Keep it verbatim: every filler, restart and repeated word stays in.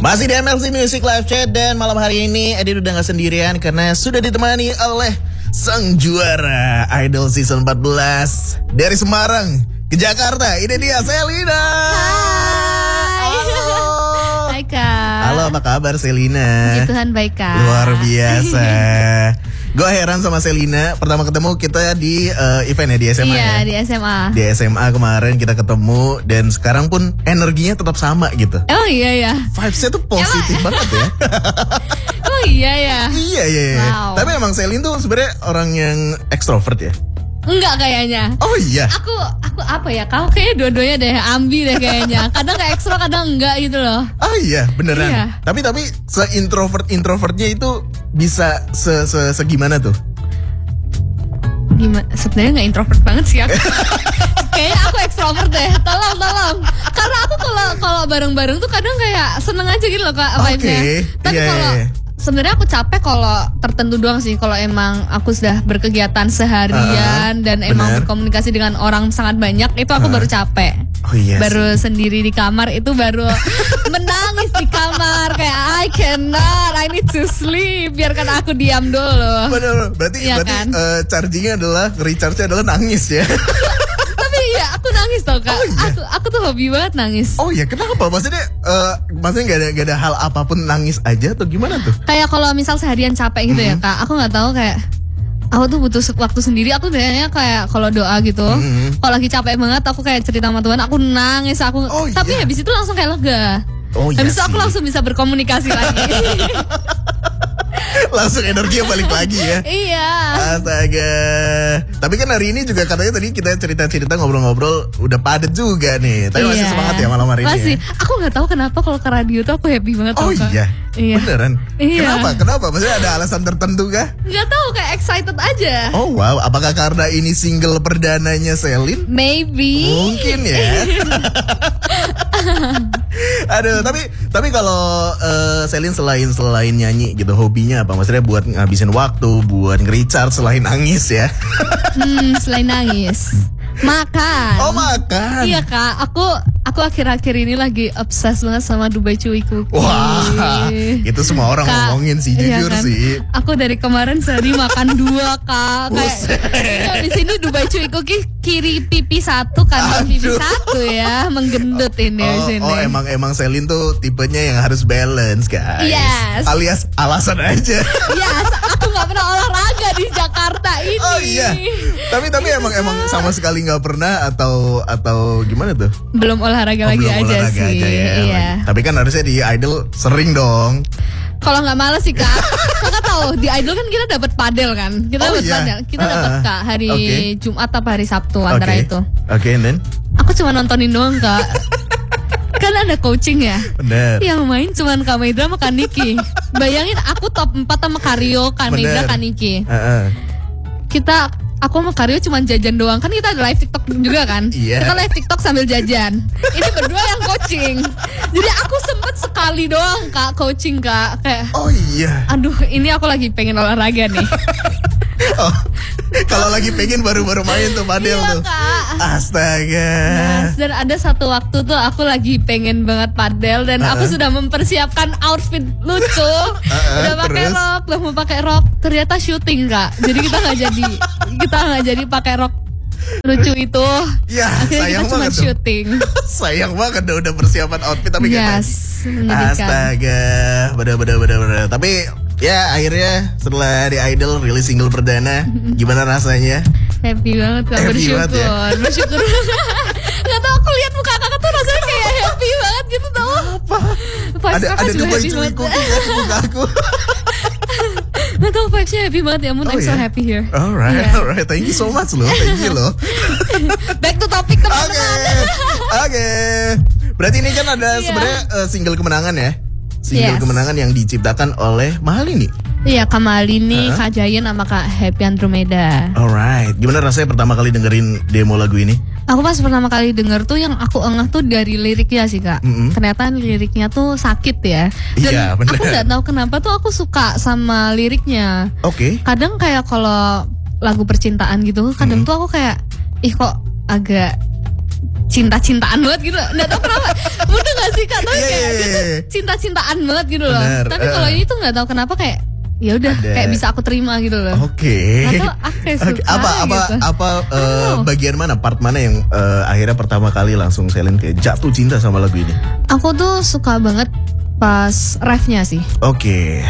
Masih di M L C Music Live Chat dan malam hari ini Edi udah gak sendirian karena sudah ditemani oleh sang juara Idol Season empat belas dari Semarang ke Jakarta. Ini dia Selina. Hai. Halo. Hai Kak. Halo, apa kabar Selina? Puji Tuhan baik Kak. Luar biasa. Gue heran sama Selina. Pertama ketemu kita di uh, event ya di S M A. Iya ya? di S M A. Di S M A kemarin kita ketemu dan sekarang pun energinya tetap sama gitu. Oh iya ya. Vibes-nya tuh positif banget ya. Oh iya ya. Iya iya. iya. Wow. Tapi emang Selin tuh sebenarnya orang yang ekstrovert ya. Enggak kayaknya. Oh iya. Aku aku apa ya? Kau kayaknya dua-duanya deh, ambi deh kayaknya. Kadang kayak ekstro, kadang enggak gitu loh. Oh iya, beneran. Iya. Tapi tapi se introvert introvertnya itu bisa se se segimana tuh? Gimana? Sebenarnya nggak introvert banget sih aku. Kayaknya aku ekstrovert deh. Tolong tolong. Karena aku kalau kalau bareng-bareng tuh kadang kayak seneng aja gitu loh Kak vibe-nya. Oke. Tapi Iya, kalau iya. sebenarnya aku capek kalau tertentu doang sih. Kalau emang aku sudah berkegiatan seharian Uh, dan emang bener. berkomunikasi dengan orang sangat banyak, itu aku Uh. baru capek. Oh iya. Baru sih. sendiri di kamar itu baru menangis di kamar kayak I cannot, I need to sleep. Biarkan aku diam dulu. Bener, berarti Iya berarti kan? eh, chargingnya adalah recharge-nya adalah nangis ya. Tapi iya aku nangis tau Kak. Oh, iya? Aku aku tuh hobi banget nangis. Oh iya, kenapa? Maksudnya eh, maksudnya gak ada gak ada hal apapun nangis aja atau gimana tuh? Kayak kalau misal seharian capek gitu ya Kak, aku nggak tahu kayak aku tuh butuh se- waktu sendiri. Aku biasanya kayak kalau doa gitu, Mhm. kalau lagi capek banget aku kayak cerita sama Tuhan, aku nangis aku. Oh, tapi iya. habis itu langsung kayak lega. Oh iya Habis itu aku sih. langsung bisa berkomunikasi lagi. Langsung energinya balik lagi ya. Iya. Astaga. Tapi kan hari ini juga katanya tadi kita cerita-cerita ngobrol-ngobrol udah padat juga nih. Tapi masih Iya. semangat ya malam hari ini. Masih. Ya? Aku nggak tahu kenapa kalau ke radio tuh aku happy banget. Oh tau, Kak. iya. Iya. Beneran. Iya. Kenapa? Kenapa? Maksudnya ada alasan tertentu kah? Nggak tahu kayak excited aja. Oh wow, apakah karena ini single perdananya Selin? Maybe. Mungkin ya. Aduh, tapi tapi kalau uh, Selin selain selain nyanyi gitu, hobinya apa? Maksudnya buat ngabisin waktu, buat nge-recharge selain nangis ya? Hmm, selain nangis, makan. Oh makan. Iya Kak, aku aku akhir-akhir ini lagi obses banget sama Dubai Chewy Cookie. Wah, itu semua orang Kak, ngomongin sih, iya jujur kan? sih. Aku dari kemarin sehari makan dua Kak. Kayak Buset. ya, di sini Dubai Chewy Cookie kiri pipi satu, kanan pipi Aduh. satu ya, menggendut ini di Oh, sini. oh emang emang Selin tuh tipenya yang harus balance guys. Yes. Alias alasan aja. Ya, aku nggak pernah olahraga di Jakarta ini. Oh iya. Tapi tapi emang emang sama sekali nggak pernah atau atau gimana tuh? Belum olahraga Oh, lagi belum aja olahraga sih. aja ya. Iya. Tapi kan harusnya di Idol sering dong. Kalau nggak males sih Kak, Kakak tahu di Idol kan kita dapat padel kan, kita Oh, dapat iya. padel, kita Ah, dapat ah. Kak hari Oke. Jumat apa hari Sabtu antara Oke. itu. Oke, and then? Aku cuma nontonin doang Kak. Kan ada coaching ya. Bener. Yang main cuma Kak Medra sama Kak Niki. Bayangin aku top empat sama Karyo, Kak Medra, Bener. Kak Niki. Heeh. Kita aku sama Karyo cuma jajan doang. Kan kita ada live TikTok juga kan. Iya. Kita live TikTok sambil jajan. Ini berdua yang coaching. Jadi aku sempet sekali doang Kak coaching Kak. Kayak Oh iya. aduh ini aku lagi pengen olahraga nih. Oh, kalau lagi pengen baru-baru main tuh padel Iya, tuh. Kak. Astaga. Nah, dan ada satu waktu tuh aku lagi pengen banget padel dan aku Uh-uh. sudah mempersiapkan outfit lucu. Udah pakai terus? rok, udah mau pakai rok. Ternyata syuting Kak. Jadi kita nggak jadi kita nggak jadi pakai rok lucu itu. Ya, Akhirnya sayang kita cuma banget tuh. syuting. Sayang banget deh udah persiapan outfit tapi gak Yes, jadi. menyedihkan. Astaga, bener bener bener bener. Tapi ya akhirnya setelah di Idol rilis single perdana, gimana rasanya? Happy banget Kak, Happy bersyukur. banget ya? Bersyukur. Gak tau aku lihat muka kakak tuh rasanya kayak happy banget gitu tau. Apa? Vibes Ada kakak ada juga Dubai happy Chewy banget. Cookie kan di muka aku. Gak tau vibesnya happy banget ya Mun, Oh, I'm so ya? happy here. Alright, Iya. alright. Thank you so much loh. Thank you loh. Back to topic Oke, teman-teman. oke. Berarti ini kan ada Iya. sebenarnya eh, single kemenangan ya. Single Yes. kemenangan yang diciptakan oleh Mahalini. Iya, Kak Malini, Uh-huh. Kak Jayan sama Kak Happy Andromeda. Alright. Gimana rasanya pertama kali dengerin demo lagu ini? Aku pas pertama kali denger tuh yang aku engah tuh dari liriknya sih Kak. Mm-mm. Ternyata liriknya tuh sakit ya. Dan Iya, bener. aku nggak tahu kenapa tuh aku suka sama liriknya. Oke. Kadang kayak kalau lagu percintaan gitu, kadang Mm-mm. tuh aku kayak ih kok agak cinta-cintaan banget gitu. Nggak tahu kenapa. Mudah gak sih Kak? Tapi Iya, kayak iya, dia tuh iya. cinta-cintaan banget gitu loh. Bener, Tapi kalau eh. ini tuh nggak tahu kenapa kayak ya udah Ada. kayak bisa aku terima gitu loh. Oke. Atau aku kayak Oke, suka apa apa gitu. apa eh, Oh. bagian mana, part mana yang eh, akhirnya pertama kali langsung Selin kayak jatuh cinta sama lagu ini? Aku tuh suka banget pas refnya sih. Oke.